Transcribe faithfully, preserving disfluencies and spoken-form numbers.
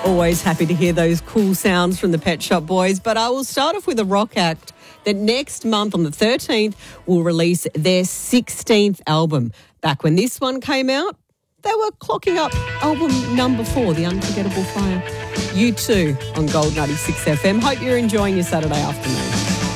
Always happy to hear those cool sounds from the Pet Shop Boys. But I will start off with a rock act that next month on the thirteenth will release their sixteenth album. Back when this one came out, they were clocking up album number four, The Unforgettable Fire. U two on Gold ninety-six F M. Hope you're enjoying your Saturday afternoon.